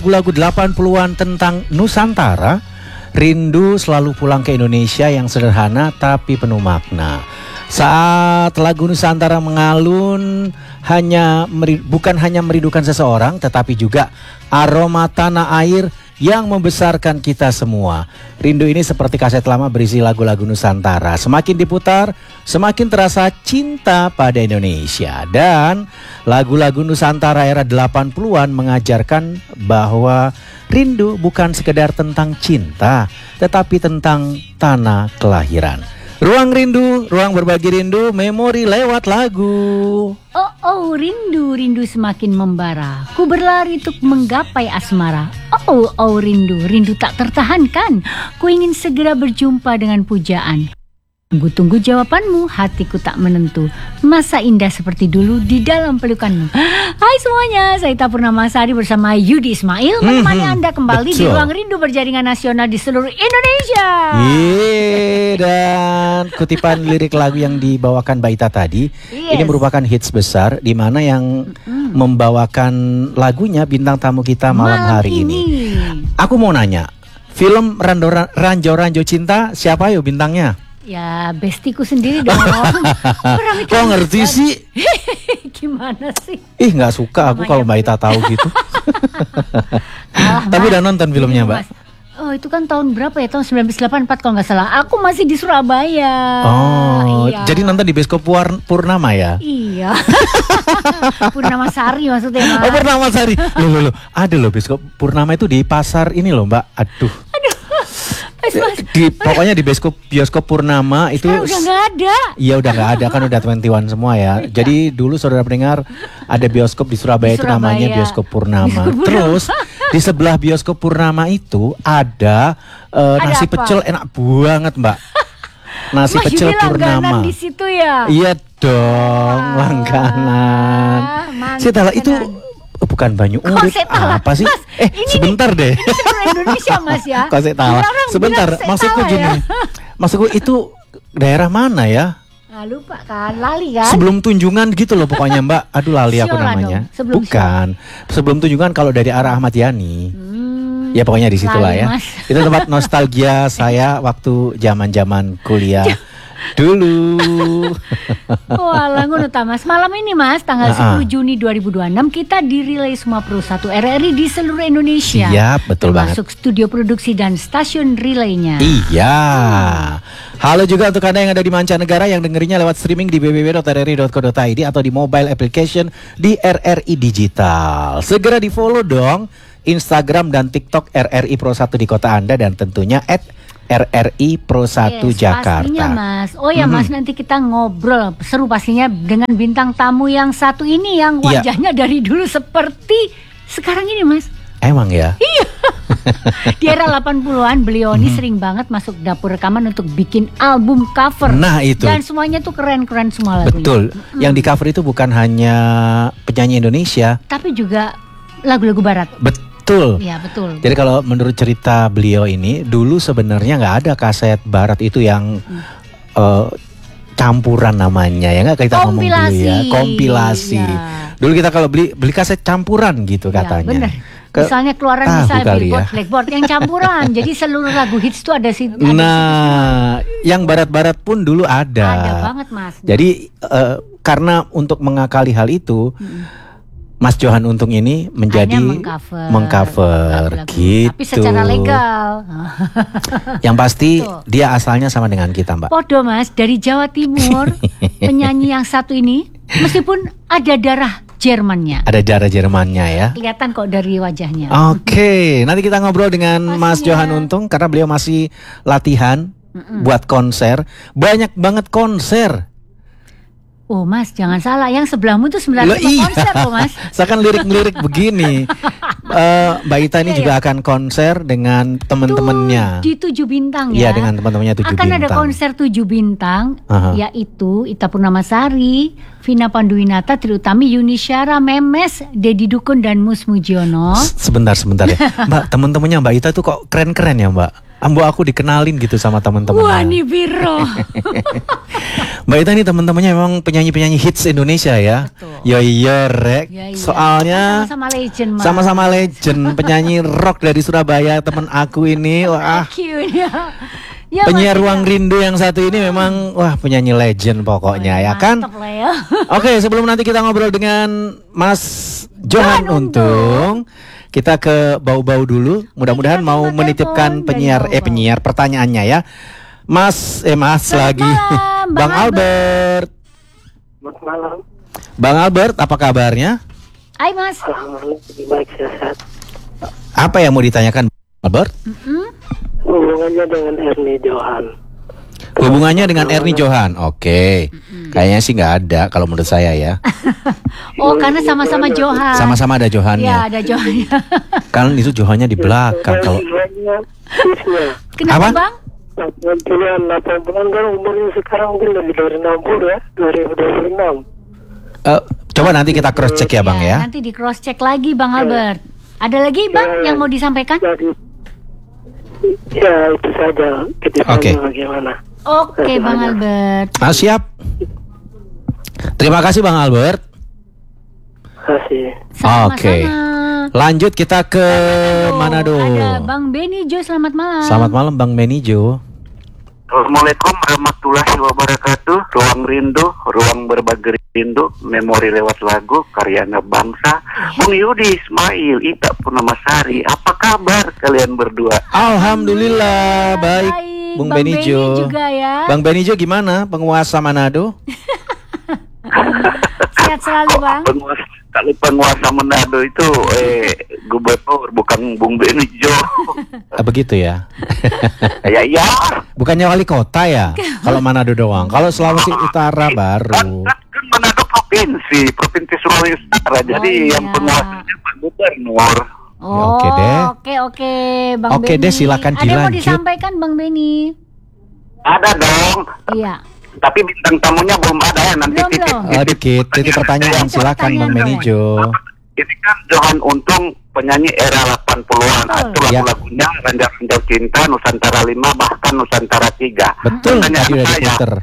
Lagu-lagu 80-an tentang Nusantara, rindu selalu pulang ke Indonesia yang sederhana tapi penuh makna. Saat lagu Nusantara mengalun, bukan hanya merindukan seseorang, tetapi juga aroma tanah air yang membesarkan kita semua. Rindu ini seperti kaset lama berisi lagu-lagu Nusantara. Semakin diputar, semakin terasa cinta pada Indonesia. Dan lagu-lagu Nusantara era 80-an mengajarkan bahwa rindu bukan sekedar tentang cinta, tetapi tentang tanah kelahiran. Ruang rindu, ruang berbagi rindu, memori lewat lagu. Oh, rindu semakin membara. Ku berlari untuk menggapai asmara. Oh, rindu tak tertahankan. Ku ingin segera berjumpa dengan pujaan. Tunggu jawabanmu, hatiku tak menentu. Masa indah seperti dulu di dalam pelukanmu. Hai semuanya, saya Ita Purnamasari bersama Yudi Ismail menemani Anda kembali di Ruang Rindu Berjaringan Nasional di seluruh Indonesia. Dan kutipan lirik lagu yang dibawakan Mbak Ita tadi, ini merupakan hits besar di mana yang membawakan lagunya bintang tamu kita malam hari ini. Aku mau nanya, film Ranjau Cinta siapa yuk bintangnya? Ya bestiku sendiri dong. Kok ngerti sih? Gimana sih? Gak suka aku kalau Mbak Ita tahu gitu. Tapi udah nonton filmnya Mbak? Oh itu kan tahun berapa ya? Tahun 1984 kalau gak salah. Aku masih di Surabaya. Oh iya. Jadi nonton di bioskop Purnama ya? Iya. Purnamasari maksudnya Mbak. Oh Purnamasari. Loh. Ada loh bioskop Purnama itu di pasar ini loh Mbak. Aduh. Pokoknya di bioskop Purnama itu udah nggak ada. Iya udah nggak ada kan udah 21 semua ya. Jadi dulu saudara pendengar ada bioskop di Surabaya itu namanya bioskop Purnama. Terus di sebelah bioskop Purnama itu ada nasi pecel enak banget Mbak. Nasi pecel Purnama. Di situ ya. Iya dong langganan. Saya itu bukan Banyu Urip apa sih? Mas, sebentar deh. Ini seluruh Indonesia Mas ya. Kok saya tahu? Sebentar, maksudku gini. Ya? Maksudku itu daerah mana ya? Lupa kan, lali kan? Sebelum Tunjungan gitu loh pokoknya Mbak. Aduh lali aku namanya. Bukan. Sebelum Tunjungan kalau dari arah Ahmad Yani. Ya pokoknya di situlah ya. Mas. Itu tempat nostalgia saya waktu zaman-zaman kuliah. Dulu. Walah ngono ta Mas. Malam ini Mas, tanggal 10 Juni 2026 kita dirilai semua Pro 1 RRI di seluruh Indonesia. Iya, betul banget. Termasuk studio produksi dan stasiun relaynya. Iya. Halo juga untuk Anda yang ada di mancanegara yang dengerinnya lewat streaming di www.rri.co.id atau di mobile application di RRI Digital. Segera di-follow dong Instagram dan TikTok RRI Pro 1 di kota Anda dan tentunya RRI Pro 1 Jakarta. Pastinya Mas. Oh ya Mas, nanti kita ngobrol seru pastinya dengan bintang tamu yang satu ini yang wajahnya dari dulu seperti sekarang ini Mas. Emang ya? Iya. Di era 80-an beliau ini sering banget masuk dapur rekaman untuk bikin album cover. Nah itu. Dan semuanya tuh keren-keren semua lagunya. Betul. Yang di cover itu bukan hanya penyanyi Indonesia, tapi juga lagu-lagu barat. Betul. Iya betul. Jadi kalau menurut cerita beliau ini, dulu sebenarnya nggak ada kaset barat itu yang campuran namanya ya nggak kita ngomong dulu ya kompilasi. Ya. Dulu kita kalau beli kaset campuran gitu katanya. Bener. Misalnya keluaran misalnya Billboard, Blackboard yang campuran. Jadi seluruh lagu hits itu ada sih. Yang barat-barat pun dulu ada. Ada banget Mas. Jadi karena untuk mengakali hal itu. Mas Johan Untung ini menjadi mengcover gitu. Tapi secara legal. Yang pasti dia asalnya sama dengan kita Mbak. Podo Mas, dari Jawa Timur. Penyanyi yang satu ini meskipun ada darah Jermannya. Ada darah Jermannya ya. Kelihatan kok dari wajahnya. Oke, nanti kita ngobrol dengan Mas Johan Untung karena beliau masih latihan buat konser. Banyak banget konser. Oh Mas, jangan salah. Yang sebelahmu tuh sebenarnya konser loh Mas. Saya kan lirik-lirik begini. Mbak Ita ini juga akan konser dengan teman-temannya. Di 7 bintang Iya, ya. dengan teman-temannya 7 bintang. Akan ada konser 7 bintang, yaitu Ita Purnamasari, Vina Panduwinata, Triutami, Yuni Syara, Memes, Dedi Dukun, dan Mus Mujiono. Sebentar ya. Mbak, teman-temannya Mbak Ita tuh kok keren-keren ya Mbak? ambo aku dikenalin gitu sama teman-teman. Wah, nih Biro. Mbak Ita nih teman-temannya memang penyanyi-penyanyi hits Indonesia ya. Betul. Yo iya rek. Ya, iya. Soalnya sama-sama legend, Mas. sama-sama legend penyanyi rock dari Surabaya teman aku ini. Wah. Ya, Penyiar Mas, Ruang Rindu yang satu ini memang wah penyanyi legend pokoknya ya kan. mantap lah ya. Oke, sebelum nanti kita ngobrol dengan Mas Johan Untung, kita ke bau-bau dulu. Mudah-mudahan Kita mau terima menitipkan telepon dari Bau-Bau. penyiar pertanyaannya ya. Mas Selamat lagi. malam, Bang Albert. Selamat malam. Bang Albert, apa kabarnya? Hai, Mas. Alhamdulillah lebih baik sehat. Apa yang mau ditanyakan Albert? Hubungannya dengan Ernie Johan. Hubungannya dengan Ernie Johan. Oke. Kayaknya sih nggak ada kalau menurut saya ya. Oh, karena sama-sama Johan. Sama-sama ada Ya, Johannya. ada Johannya. Kan itu Johannya di belakang kalau Kenapa, Apa? Bang? Pilihan 8 bulan kan umurnya sekarang mungkin lebih dari 60 ya, 2026. Coba nanti kita cross check ya Bang ya. Nanti di cross check lagi, Bang Albert. Ada lagi, Bang, yang mau disampaikan? Jadi, ya itu saja. Kita Oke. bagaimana. Oke, Bang Albert. Siap. Terima kasih Bang Albert. Kasih. Sama-sama. Oke. Lanjut kita ke Manado. Ada Bang Benny Jo, selamat malam. Selamat malam Bang Benijo. Assalamualaikum warahmatullahi wabarakatuh. Ruang Rindu, ruang berbagi rindu, memori lewat lagu, karyana bangsa. Bung Yudi Ismail, Ita Purnamasari, apa kabar kalian berdua? Alhamdulillah baik Bung Bang Benijo. Benny juga ya. Bang Benijo gimana penguasa Manado? Sehat selalu, Bang. Kalau penguasa Manado itu gubernur, bukan Bung Benijo. Begitu ya. Ya. Bukannya wali kota ya? Kalau Manado doang. Kalau Sulawesi Utara baru. Kan Manado provinsi Sulawesi Utara. Jadi iya. yang penguasanya Pak Gubernur. Ya, oke deh. Oke, Bang Oke Benny. deh, silakan Ada yang mau dilanjut. disampaikan, Bang Benny? Ada dong. Iya. Tapi bintang tamunya belum ada ya, nanti Belum, titip. belum. Dikit, itu pertanyaan silakan Bang Benijo. Ini kan Johan Untung penyanyi era 80-an. Betul. Itu lagu-lagunya Ranjau Cinta, Nusantara 5, bahkan Nusantara 3. Betul, Pertanyaan tadi udah saya, diputer.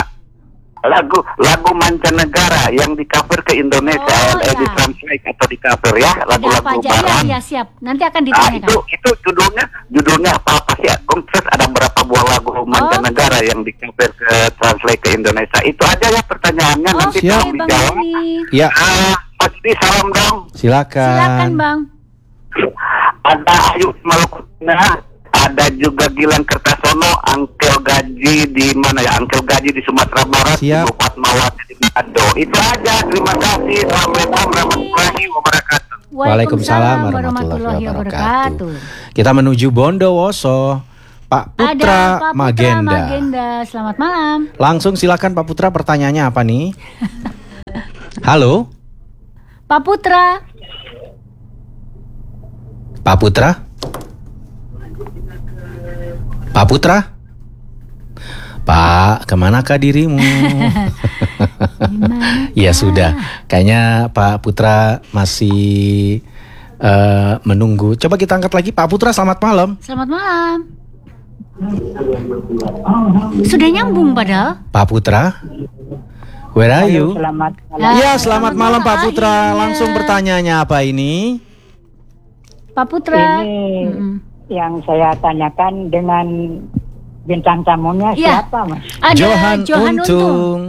lagu mancanegara yang di cover ke Indonesia, Oh, ya. di translate atau di cover ya, Ada apa lagu-lagu aja? Iya, barat. iya, siap. Nanti akan Nah, ditanyakan. itu judulnya apa sih? Terus ada berapa buah lagu mancanegara yang di cover ke translate ke Indonesia? Itu aja ya pertanyaannya, nanti Oke, siap. tolong Bang dijawab. Benny. Ya, Pasti salam dong. Silakan, Bang. Ada Ayu Malukunya, ada juga Gilang Kertasono, Angkel Gaji di mana ya? Angkel Gaji di Sumatera Barat, Siap. Ibu Fatmawati di Manado. Itu aja. Terima kasih. Assalamualaikum warahmatullahi wabarakatuh. Waalaikumsalam warahmatullahi wabarakatuh. Kita menuju Bondowoso. Pak Ada Putra Pak Putra Magenda. Magenda. Selamat malam. Langsung silakan Pak Putra, pertanyaannya apa nih? Halo, Pak Putra. Pak Putra? Pak Putra? Pak, kemanakah dirimu? Ya sudah, kayaknya Pak Putra masih menunggu. Coba kita angkat lagi. Pak Putra, selamat malam. Selamat malam. Sudah nyambung padahal. Pak Putra, where are you? Selamat Ya, selamat malam Pak Putra. Akhirnya. Langsung pertanyaannya apa ini? Pak Putra. Ini Mm-mm. yang saya tanyakan dengan bintang tamunya Ya. siapa, Mas? Ada Johan Untung. Untung.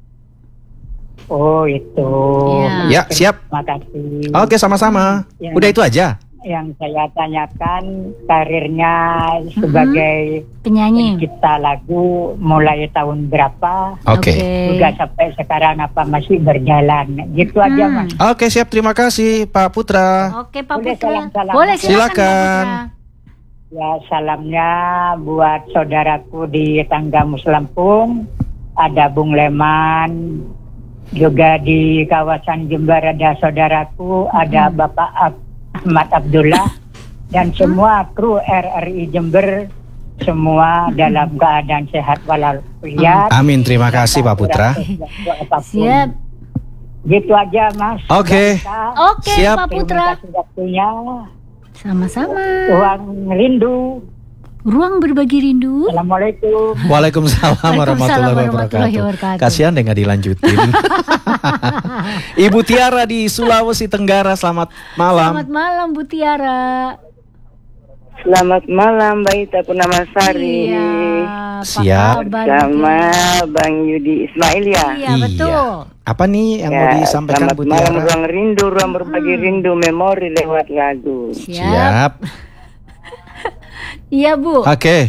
Oh, itu. Ya. Ya, siap. Terima kasih. Oke, sama-sama. Ya. Udah itu aja. Yang saya tanyakan karirnya sebagai Penyanyi. pencipta lagu mulai tahun berapa? Oke. Juga sampai sekarang apa masih berjalan? Gitu aja, Mas. Oke, siap. Terima kasih Pak Putra. Oke, Pak Boleh Putra. salam-salam. Boleh, silakan. Silakan. Pak Putra. Ya, salamnya buat saudaraku di Tanggamus Lampung, ada Bung Leman, juga di kawasan Jember ada saudaraku, ada Bapak Ahmad Abdullah, dan semua kru RRI Jember, semua dalam keadaan sehat walafiat. Amin, terima kasih Pak Putra. Siap. Gitu aja, Mas. Oke. Oke, Siap. Pak Putra. Terima kasih waktunya. Sama-sama. Ruang Rindu. Ruang berbagi rindu. Assalamualaikum. Waalaikumsalam warahmatullahi wabarakatuh. Kasihan deh nggak dilanjutin. Ibu Tiara di Sulawesi Tenggara, selamat malam. Selamat malam Bu Tiara. Selamat malam Mbak Ita Purnamasari. Iya, apa Siap. kabar, Sama Bu Bang Yudi Ismail ya. Tiara? Iya, betul. Apa nih yang mau disampaikan selamat Bu malam, Tiara? ruang rindu, ruang berbagi rindu, memori lewat lagu. Siap. Iya, Bu. Oke.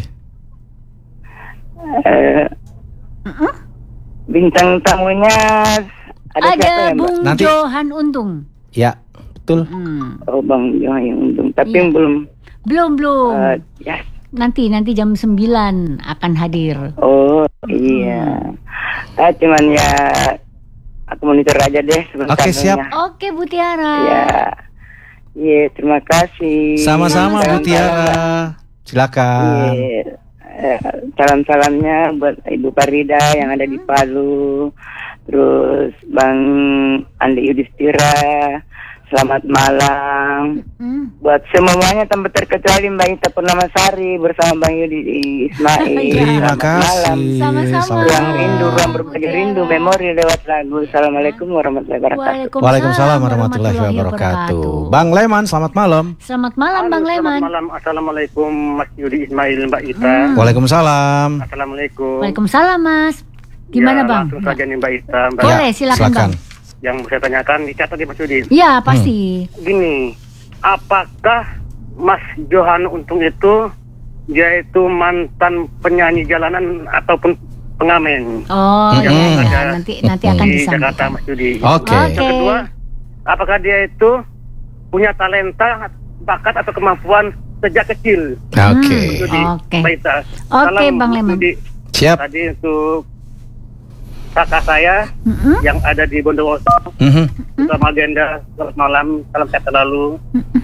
Bintang tamunya ada siapa ya Mbak? Bung Nanti- Johan Untung. Ya, betul. Oh Bang Johan Untung, tapi Iya. belum. Belum. Ya. Nanti jam 9 akan hadir. Oh iya. Cuman ya aku monitor aja deh sebentar. Oke, siap. Oke, Bu Tiara. Ya. Iya, terima kasih. Sama-sama Bu Tiara. Silakan. Iya. Salam-salamnya buat Ibu Farida yang ada di Palu. Terus Bang Andi Yudhistira. Selamat malam. Buat semuanya tanpa terkecuali Mbak Ita Purnamasari bersama Bang Yudi Ismail. Terima Selamat kasih. malam. Sama-sama. Ruang rindu, ruang Bu berbagi Tiara. rindu, memori lewat lagu. Assalamualaikum warahmatullahi wabarakatuh. Waalaikumsalam warahmatullahi wabarakatuh. Bang Leman, selamat malam. Selamat malam, Bang Leman. Selamat malam. Assalamualaikum Mas Yudi Ismail, Mbak Ita. Waalaikumsalam. Assalamualaikum. Waalaikumsalam, Mas. Gimana, Ya, Bang? langsung saja nih Mbak Ita. Mbak, Boleh, silakan, Bang. yang saya tanyakan dicatat ya Mas Yudi. Ya, pasti. Gini, apakah Mas Johan Untung itu dia itu mantan penyanyi jalanan ataupun pengamen Oh, Mm-mm. iya, Ada nanti akan di Jakarta disampaikan. Mas Yudi? Oke. Yang kedua, apakah dia itu punya talenta, bakat atau kemampuan sejak kecil? Oke. Yudi, Oke. Mbak Ita. Oke, Salam, Bang Mas Leman. Yudi. Siap. Tadi untuk kakak saya Mm-mm. yang ada di Bondowoso, Mhm. sama agenda selamat malam, salam sehat selalu.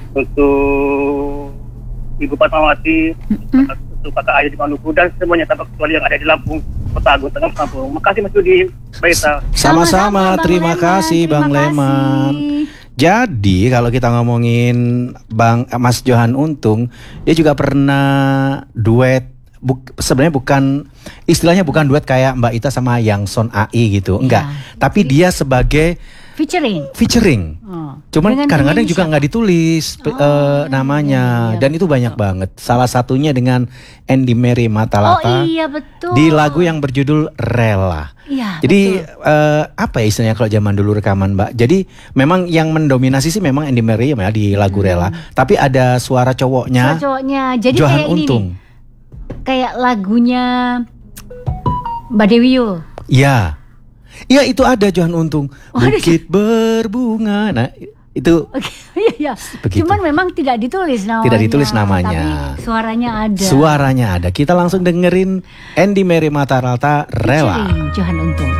Untuk Ibu Fatmawati, untuk kakak Ayu di Maluku dan semuanya tanpa kecuali yang ada di Lampung, Kota Agung, Tengah Lampung. Makasih Mas Yudi, Baita. Sama-sama, Bang terima Leman. kasih Bang Terima Leman. kasih. Jadi kalau kita ngomongin Mas Johan Untung, dia juga pernah duet. Sebenarnya istilahnya bukan duet kayak Mbak Ita sama Yang Son AI gitu, enggak. Tapi dia sebagai featuring. Oh. Cuman Dengan kadang-kadang penyanyi juga siapa? nggak ditulis namanya, iya, dan itu banyak banget. Salah satunya dengan Andy Mary Oh Matalata iya, betul. di lagu yang berjudul Rela. Iya, Jadi betul. apa ya istilahnya kalau zaman dulu rekaman Mbak? Jadi memang yang mendominasi sih memang Andy Mary ya di lagu Rela. Tapi ada suara cowoknya, Cocoknya. Jadi Johan kayak ini Untung. nih, kayak lagunya Mbak Dewi Yul. Iya, iya itu ada Johan Untung. Oh, ada Bukit berbunga. Nah itu Oke, iya. Begitu. Cuman memang tidak ditulis namanya. Tidak ditulis namanya. Tapi suaranya ada. suaranya ada. Kita langsung dengerin Andy Mary Matalata Rela. Featuring Johan Untung.